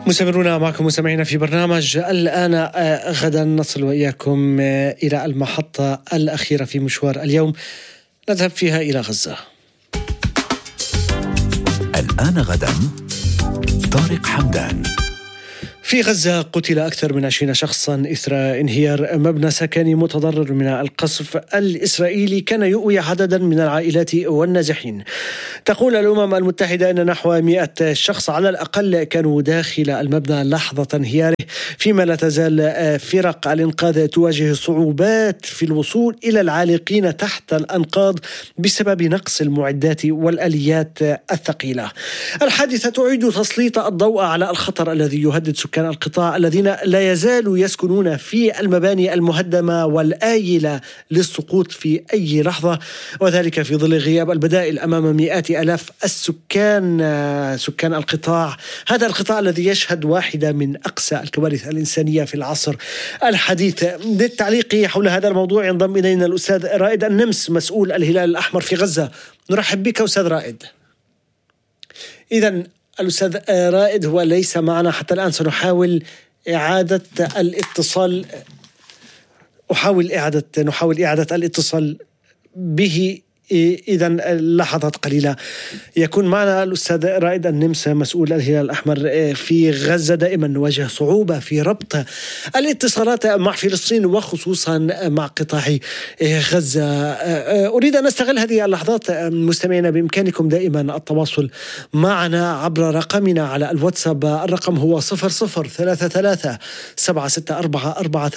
مستمرون معكم مستمعين في برنامج الآن غدا. نصل وإياكم إلى المحطة الأخيرة في مشوار اليوم، نذهب فيها إلى غزة. الآن غدا، طارق حمدان. في غزة قتل أكثر من 20 شخصا إثر انهيار مبنى سكني متضرر من القصف الإسرائيلي كان يؤوي عددا من العائلات والنازحين. تقول الأمم المتحدة أن نحو 100 شخص على الأقل كانوا داخل المبنى لحظة انهياره، فيما لا تزال فرق الإنقاذ تواجه صعوبات في الوصول إلى العالقين تحت الأنقاض بسبب نقص المعدات والآليات الثقيلة. الحادثة تعيد تسليط الضوء على الخطر الذي يهدد سكان القطاع الذين لا يزالوا يسكنون في المباني المهدمة والآيلة للسقوط في أي لحظة، وذلك في ظل غياب البدائل أمام مئات آلاف سكان القطاع. هذا القطاع الذي يشهد واحدة من أقسى الكوارث الإنسانية في العصر الحديث. للتعليق حول هذا الموضوع ينضم إلينا الأستاذ رائد النمس، مسؤول الهلال الأحمر في غزة. نرحب بك أستاذ رائد. إذن الأستاذ رائد هو ليس معنا حتى الآن، سنحاول إعادة الاتصال نحاول إعادة الاتصال به. إذن لحظات قليلة يكون معنا الأستاذ رائد النمس، مسؤول الهلال الأحمر في غزة. دائما نواجه صعوبة في ربط الاتصالات مع فلسطين وخصوصا مع قطاع غزة. أريد أن أستغل هذه اللحظات مستمعينا، بإمكانكم دائما التواصل معنا عبر رقمنا على الواتساب. الرقم هو 0033 764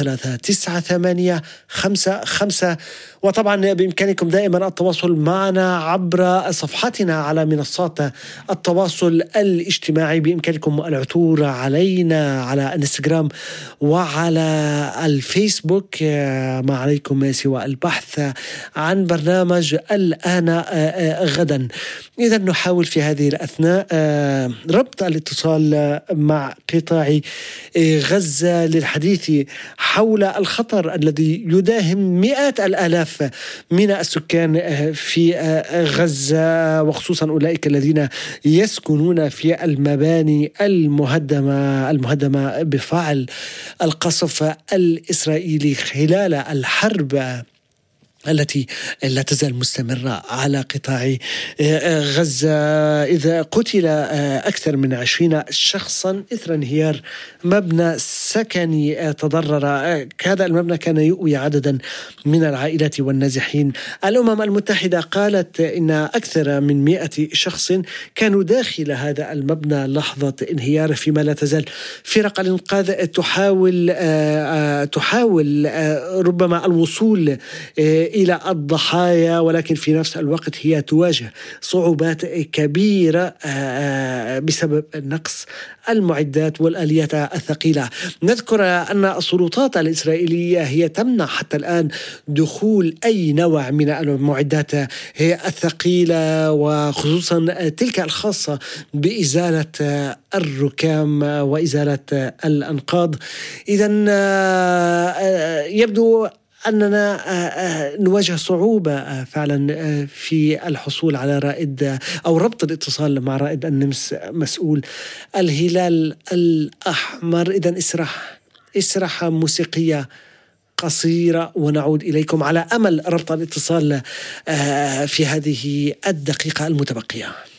439855، وطبعا بإمكانكم دائما التواصل معنا عبر صفحتنا على منصات التواصل الاجتماعي. بإمكانكم العثور علينا على انستغرام وعلى الفيسبوك. ما عليكم سوى البحث عن برنامج الآن غدا. إذا نحاول في هذه الأثناء ربط الاتصال مع قطاع غزة للحديث حول الخطر الذي يداهم مئات الآلاف من السكان في غزة، وخصوصا أولئك الذين يسكنون في المباني المهدمة بفعل القصف الإسرائيلي خلال الحرب التي لا تزال مستمرة على قطاع غزة. إذا قتل أكثر من 20 شخصا إثر انهيار مبنى سكني تضرر. هذا المبنى كان يؤوي عددا من العائلات والنازحين. الأمم المتحدة قالت إن أكثر من 100 شخص كانوا داخل هذا المبنى لحظة انهياره، فيما لا تزال فرق الإنقاذ تحاول ربما الوصول إلى الضحايا، ولكن في نفس الوقت هي تواجه صعوبات كبيرة بسبب نقص المعدات والآليات الثقيلة. نذكر أن السلطات الإسرائيلية هي تمنع حتى الآن دخول أي نوع من المعدات هي الثقيلة، وخصوصا تلك الخاصة بإزالة الركام وإزالة الأنقاض. إذن يبدو أننا نواجه صعوبة فعلا في الحصول على رائد أو ربط الاتصال مع رائد النمس، مسؤول الهلال الأحمر. إذن استراحة موسيقية قصيرة ونعود إليكم على أمل ربط الاتصال في هذه الدقيقة المتبقية.